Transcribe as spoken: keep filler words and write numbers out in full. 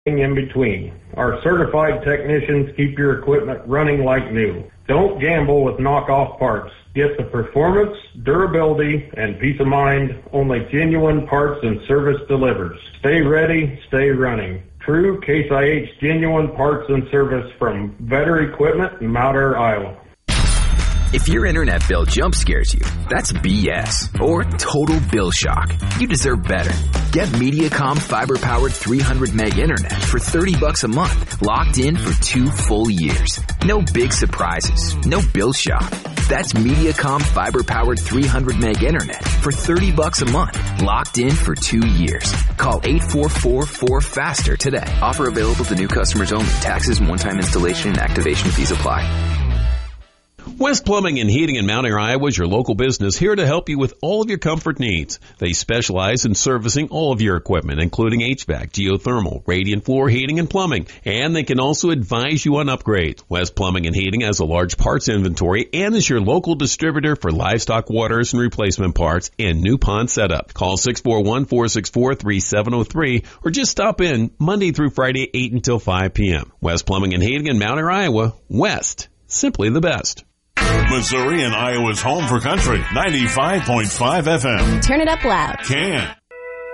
in between. Our certified technicians keep your equipment running like new. Don't gamble with knockoff parts. Get the performance, durability, and peace of mind only genuine parts and service delivers. Stay ready, stay running. True Case I H genuine parts and service from Vetter Equipment in Mount Ayr, Iowa. If your internet bill jump scares you, that's B S or total bill shock. You deserve better. Get Mediacom fiber-powered three hundred meg internet for thirty bucks a month, locked in for two full years. No big surprises, no bill shock. That's Mediacom fiber-powered three hundred meg internet for thirty bucks a month, locked in for two years. Call eight four four four FASTER today. Offer available to new customers only. Taxes and one-time installation and activation fees apply. West Plumbing and Heating in Mount Ayr, Iowa is your local business here to help you with all of your comfort needs. They specialize in servicing all of your equipment, including H V A C, geothermal, radiant floor heating, and plumbing. And they can also advise you on upgrades. West Plumbing and Heating has a large parts inventory and is your local distributor for livestock waters and replacement parts and new pond setup. Call six four one, four six four, three seven zero three or just stop in Monday through Friday, eight until five p.m. West Plumbing and Heating in Mount Ayr, Iowa. West. Simply the best. Missouri and Iowa's home for country, ninety-five point five F M. Turn it up loud. Can.